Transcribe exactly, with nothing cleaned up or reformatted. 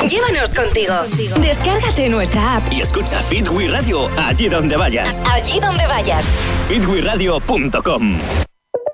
Llévanos contigo. Descárgate nuestra app y escucha Fit We Radio allí donde vayas. Allí donde vayas. fit we radio punto com